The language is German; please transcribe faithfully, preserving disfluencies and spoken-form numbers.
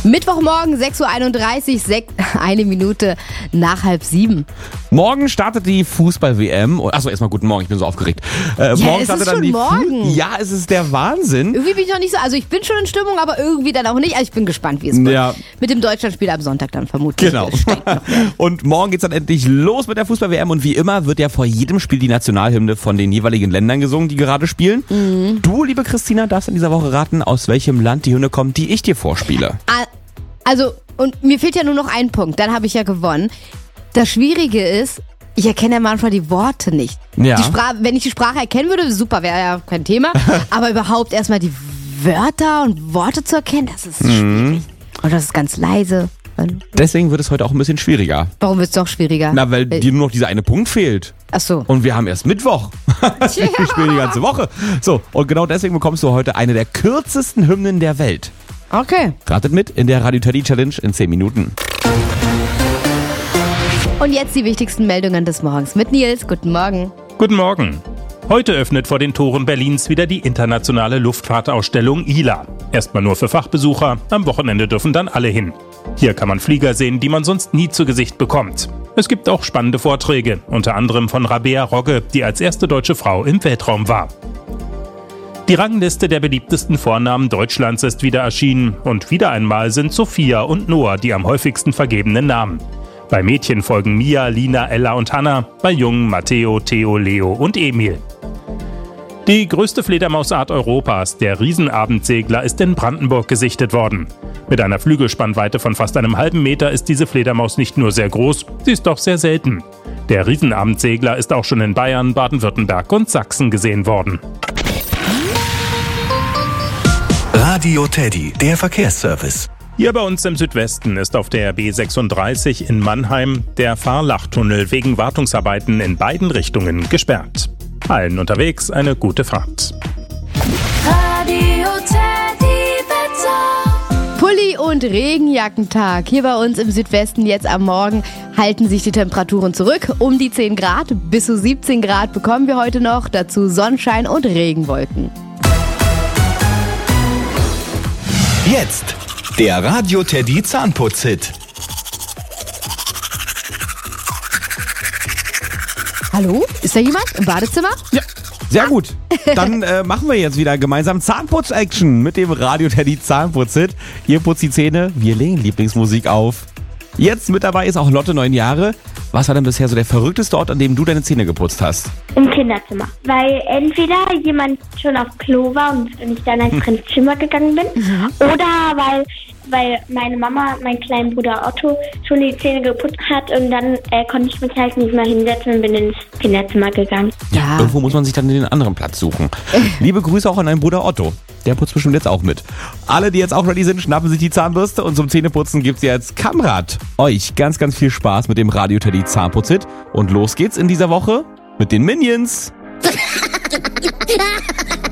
Mittwochmorgen, sechs Uhr einunddreißig, eine Minute nach halb sieben. Morgen startet die Fußball-W M. Achso, erstmal guten Morgen, ich bin so aufgeregt. Äh, Ja, morgen es startet ist dann schon die morgen. Fu- Ja, es ist der Wahnsinn. Irgendwie bin ich noch nicht so, also ich bin schon in Stimmung, aber irgendwie dann auch nicht. Also ich bin gespannt, wie es wird. Ja. Mit dem Deutschlandspiel am Sonntag dann vermutlich. Genau. Steckt noch mehr. Und morgen geht's dann endlich los mit der Fußball-W M. Und wie immer wird ja vor jedem Spiel die Nationalhymne von den jeweiligen Ländern gesungen, die gerade spielen. Mhm. Du, liebe Christina, darfst in dieser Woche raten, aus welchem Land die Hymne kommt, die ich dir vorspiele. Ah, Also, und mir fehlt ja nur noch ein Punkt, dann habe ich ja gewonnen. Das Schwierige ist, ich erkenne ja manchmal die Worte nicht. Ja. Die Sprache, wenn ich die Sprache erkennen würde, super, wäre ja kein Thema. Aber überhaupt erstmal die Wörter und Worte zu erkennen, das ist schwierig. Und das ist ganz leise. Deswegen wird es heute auch ein bisschen schwieriger. Warum wird es doch schwieriger? Na, weil dir nur noch dieser eine Punkt fehlt. Ach so. Und wir haben erst Mittwoch. Wir spielen die ganze Woche. So, und genau deswegen bekommst du heute eine der kürzesten Hymnen der Welt. Okay. Ratet mit in der Radio Teddy Challenge in zehn Minuten. Und jetzt die wichtigsten Meldungen des Morgens mit Nils. Guten Morgen. Guten Morgen. Heute öffnet vor den Toren Berlins wieder die internationale Luftfahrtausstellung I L A. Erstmal nur für Fachbesucher, am Wochenende dürfen dann alle hin. Hier kann man Flieger sehen, die man sonst nie zu Gesicht bekommt. Es gibt auch spannende Vorträge, unter anderem von Rabea Rogge, die als erste deutsche Frau im Weltraum war. Die Rangliste der beliebtesten Vornamen Deutschlands ist wieder erschienen und wieder einmal sind Sophia und Noah die am häufigsten vergebenen Namen. Bei Mädchen folgen Mia, Lina, Ella und Hanna, bei Jungen Matteo, Theo, Leo und Emil. Die größte Fledermausart Europas, der Riesenabendsegler, ist in Brandenburg gesichtet worden. Mit einer Flügelspannweite von fast einem halben Meter ist diese Fledermaus nicht nur sehr groß, sie ist auch sehr selten. Der Riesenabendsegler ist auch schon in Bayern, Baden-Württemberg und Sachsen gesehen worden. Radio Teddy, der Verkehrsservice. Hier bei uns im Südwesten ist auf der B sechsunddreißig in Mannheim der Fahrlachtunnel wegen Wartungsarbeiten in beiden Richtungen gesperrt. Allen unterwegs eine gute Fahrt. Radio Teddy Wetter. Pulli- und Regenjackentag. Hier bei uns im Südwesten jetzt am Morgen halten sich die Temperaturen zurück. Um die zehn Grad, bis zu siebzehn Grad bekommen wir heute noch. Dazu Sonnenschein und Regenwolken. Jetzt der Radio Teddy Zahnputz-Hit. Hallo? Ist da jemand im Badezimmer? Ja, sehr gut. Dann äh, machen wir jetzt wieder gemeinsam Zahnputz-Action mit dem Radio Teddy Zahnputz-Hit. Ihr putzt die Zähne, wir legen Lieblingsmusik auf. Jetzt mit dabei ist auch Lotte, neun Jahre. Was war denn bisher so der verrückteste Ort, an dem du deine Zähne geputzt hast? Im Kinderzimmer. Weil entweder jemand schon auf Klo war und ich dann einfach ins Zimmer gegangen bin. Oder weil, weil meine Mama, mein kleinen Bruder Otto, schon die Zähne geputzt hat und dann äh, konnte ich mich halt nicht mehr hinsetzen und bin ins Kinderzimmer gegangen. Ja. Irgendwo muss man sich dann den anderen Platz suchen. Liebe Grüße auch an deinen Bruder Otto. Der putzt bestimmt jetzt auch mit. Alle, die jetzt auch ready sind, schnappen sich die Zahnbürste und zum Zähneputzen gibt's jetzt Kamrat. Euch ganz, ganz viel Spaß mit dem Radio Teddy Zahnputz-Hit. Und los geht's in dieser Woche mit den Minions.